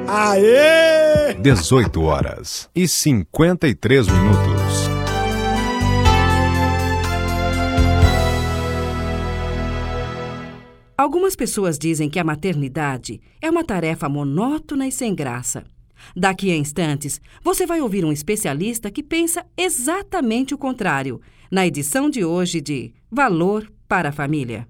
Aê! 18h53. Algumas pessoas dizem que a maternidade é uma tarefa monótona e sem graça. Daqui a instantes, você vai ouvir um especialista que pensa exatamente o contrário, na edição de hoje de Valor para a Família.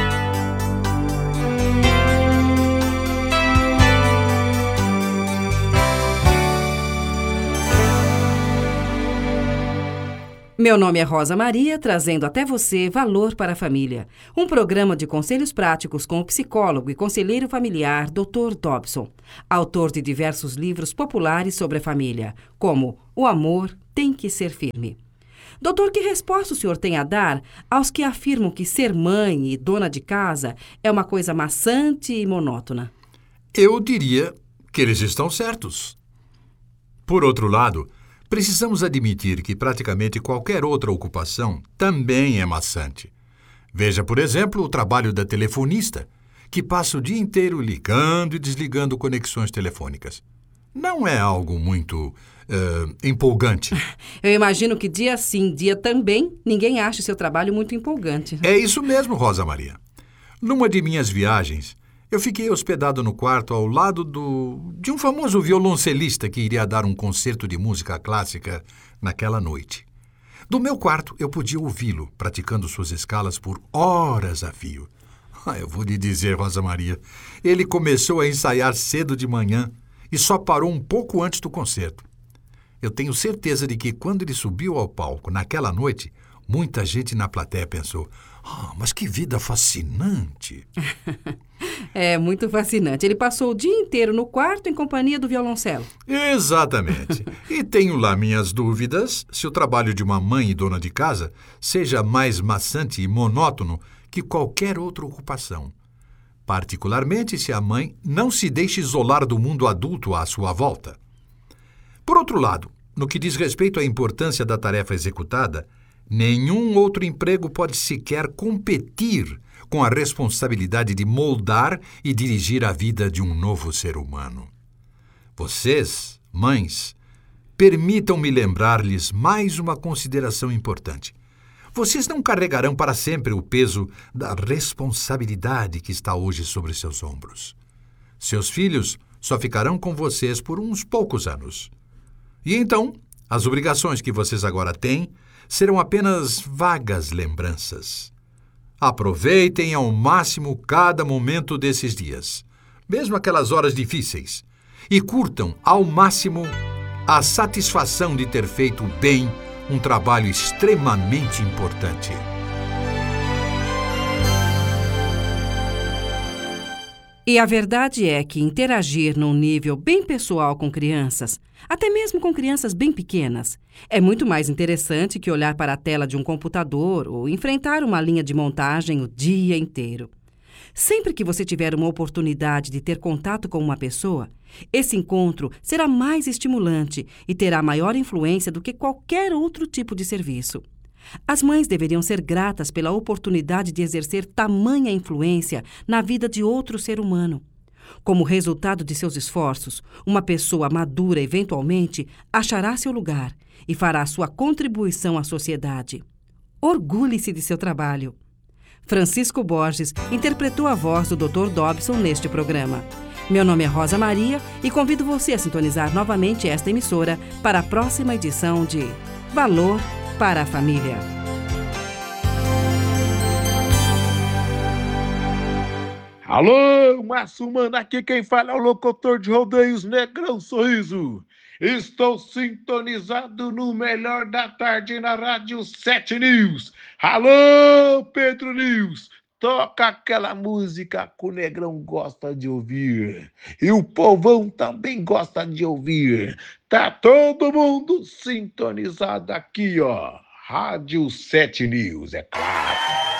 Meu nome é Rosa Maria, trazendo até você Valor para a Família, um programa de conselhos práticos com o psicólogo e conselheiro familiar Dr. Dobson, autor de diversos livros populares sobre a família, como O Amor Tem que Ser Firme. Doutor, que resposta o senhor tem a dar aos que afirmam que ser mãe e dona de casa é uma coisa maçante e monótona? Eu diria que eles estão certos. Por outro lado, precisamos admitir que praticamente qualquer outra ocupação também é maçante. Veja, por exemplo, o trabalho da telefonista, que passa o dia inteiro ligando e desligando conexões telefônicas. Não é algo muito empolgante. Eu imagino que dia sim, dia também, ninguém acha seu trabalho muito empolgante. É isso mesmo, Rosa Maria. Numa de minhas viagens, eu fiquei hospedado no quarto ao lado de um famoso violoncelista que iria dar um concerto de música clássica naquela noite. Do meu quarto, eu podia ouvi-lo praticando suas escalas por horas a fio. Eu vou lhe dizer, Rosa Maria, ele começou a ensaiar cedo de manhã e só parou um pouco antes do concerto. Eu tenho certeza de que quando ele subiu ao palco naquela noite, muita gente na plateia pensou: mas que vida fascinante! É muito fascinante. Ele passou o dia inteiro no quarto em companhia do violoncelo. Exatamente. E tenho lá minhas dúvidas se o trabalho de uma mãe e dona de casa seja mais maçante e monótono que qualquer outra ocupação. Particularmente se a mãe não se deixa isolar do mundo adulto à sua volta. Por outro lado, no que diz respeito à importância da tarefa executada, nenhum outro emprego pode sequer competir com a responsabilidade de moldar e dirigir a vida de um novo ser humano. Vocês, mães, permitam-me lembrar-lhes mais uma consideração importante. Vocês não carregarão para sempre o peso da responsabilidade que está hoje sobre seus ombros. Seus filhos só ficarão com vocês por uns poucos anos. E então, as obrigações que vocês agora têm serão apenas vagas lembranças. Aproveitem ao máximo cada momento desses dias, mesmo aquelas horas difíceis, e curtam ao máximo a satisfação de ter feito bem um trabalho extremamente importante. E a verdade é que interagir num nível bem pessoal com crianças, até mesmo com crianças bem pequenas, é muito mais interessante que olhar para a tela de um computador ou enfrentar uma linha de montagem o dia inteiro. Sempre que você tiver uma oportunidade de ter contato com uma pessoa, esse encontro será mais estimulante e terá maior influência do que qualquer outro tipo de serviço. As mães deveriam ser gratas pela oportunidade de exercer tamanha influência na vida de outro ser humano. Como resultado de seus esforços, uma pessoa madura eventualmente achará seu lugar e fará sua contribuição à sociedade. Orgulhe-se de seu trabalho. Francisco Borges interpretou a voz do Dr. Dobson neste programa. Meu nome é Rosa Maria e convido você a sintonizar novamente esta emissora para a próxima edição de Valor para a Família. Alô, Massumana, aqui quem fala é o locutor de rodeios Negrão Sorriso. Estou sintonizado no melhor da tarde na Rádio 7 News. Alô, Pedro News, toca aquela música que o Negrão gosta de ouvir. E o povão também gosta de ouvir. Tá todo mundo sintonizado aqui, ó. Rádio 7 News, é claro.